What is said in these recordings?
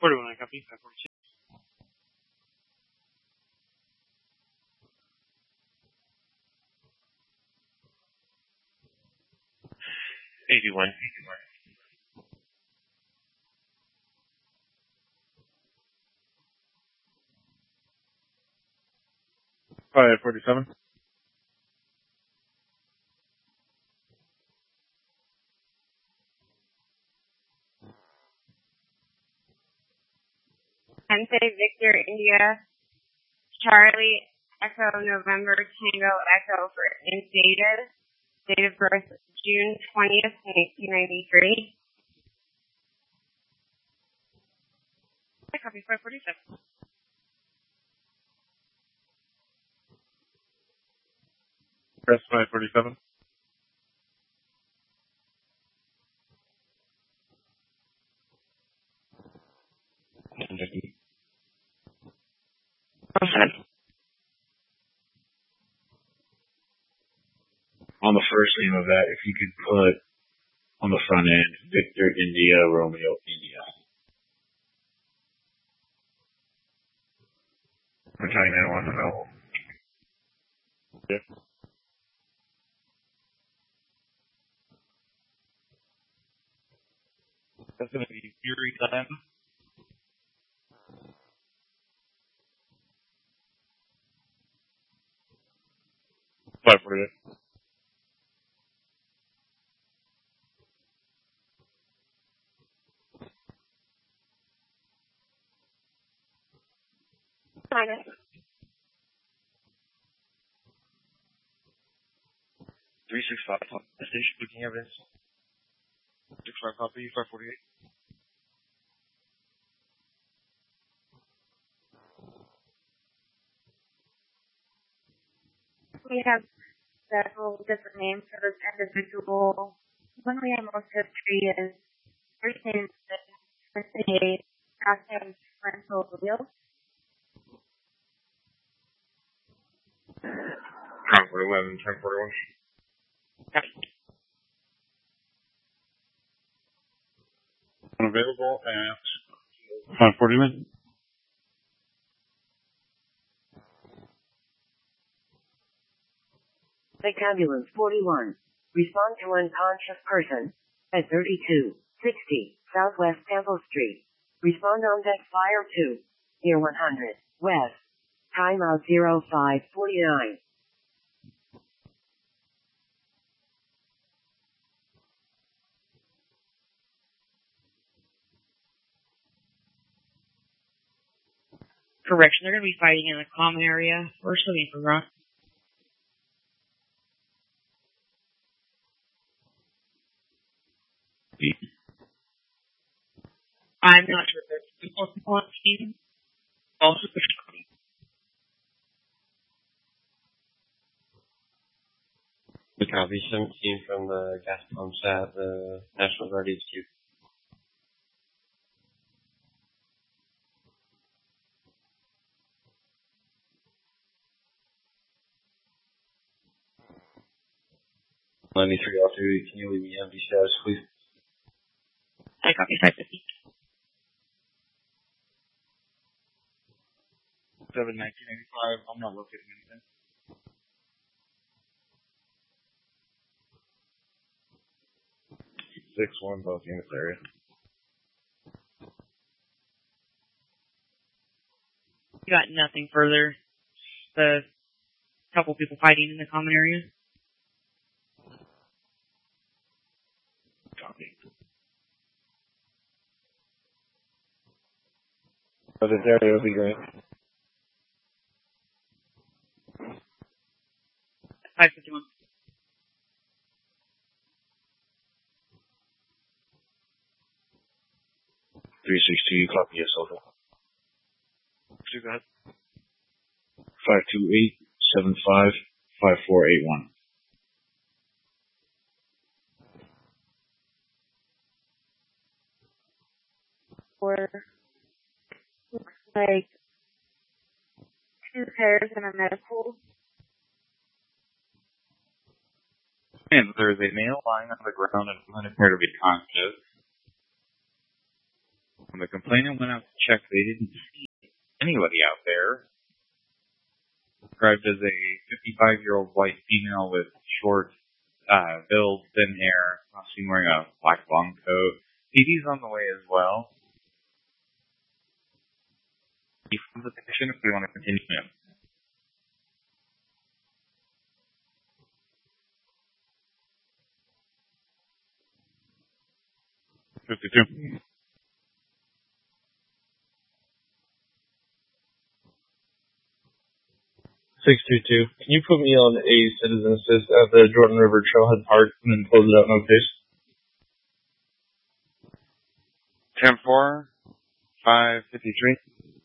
41, I copy. 542. $81. 547. Hense Victor India Charlie Echo November Tango Echo for Indated. Date of birth June 20th, 1993. I copy. 547. Press 547. On the first name of that, if you could put on the front end, Victor India Romeo India. Battalion N1 available. Yeah. That's going to be Fury Glenn. Five for it. Minus. 365. The station booking evidence. 65 copy. 548. We have several different names for this individual. One we have most history is first name is last name Rental Wheels. Concord 11, 1041. Unavailable at 541. Lake Ambulance 41. Respond to unconscious person at 3260 Southwest Temple Street. Respond on deck fire 2, near 100 West. Timeout 0549. Correction, they're going to be fighting in the common area. We're still looking for Rock. I'm not sure if there's people on the team. Also, The copy 17 from the gas pumps at the National Guard HQ. '93 Alpha, can you leave me empty status, please? I copy 550. 1985. I'm not locating anything. Six one, both units area. You got nothing further. The couple people fighting in the common area. Copy. So this area will be great. 551. .362, copy your social. Too bad. 528-75-5481. Or looks like 2 pairs and a medical. And there's a male lying on the ground and doesn't appear to be conscious. The complainant went out to check. They didn't see anybody out there. Described as a 55-year-old white female with short build, thin hair, not seen wearing a black long coat. PD's on the way as well. You found the petition if we want to continue. 52. 622. Can you put me on a citizen assist at the Jordan River Trailhead Park and then close it out in no case? 10-4, 553.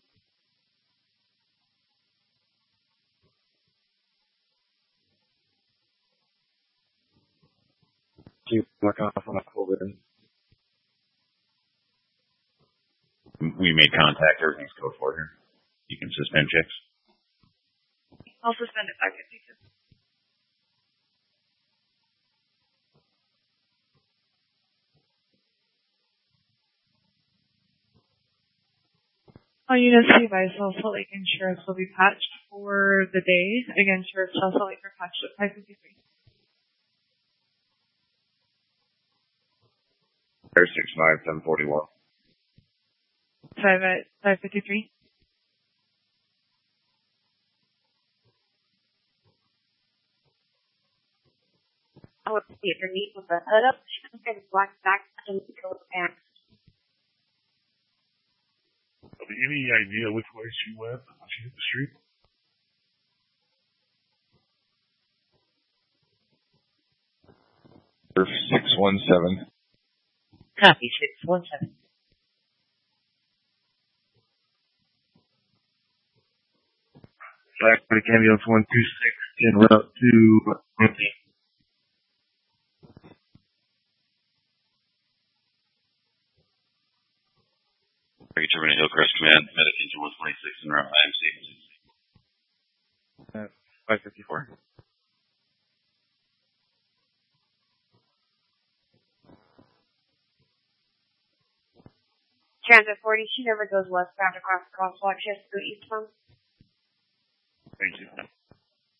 Mark off on a COVID. We made contact. Everything's code for here. You can suspend checks. I'll suspend it 552. All units be advised, South Salt Lake Insurance will be patched for the day. Again, Sheriff South Salt Lake are patched at 553. There's 6-5, 741. 5 at 553. I would see underneath with the hood up. She comes in black back and coat pants. Any idea which way she went when she hit the street? Surf 617. Copy 617. Black Party Ambulance 126 en route to Rumpy. Terminate Hillcrest Command, medication 126 en route IMC. 554. Transit 40, she never goes westbound across the crosswalk. She has to go eastbound.